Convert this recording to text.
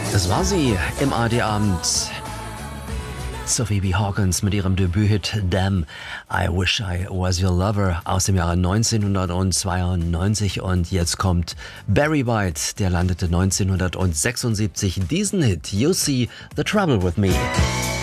Das war sie im ARD-Abend. Sophie B. Hawkins mit ihrem Debüthit Damn, I Wish I Was Your Lover aus dem Jahre 1992 und jetzt kommt Barry White, der landete 1976 diesen Hit You See the Trouble with Me.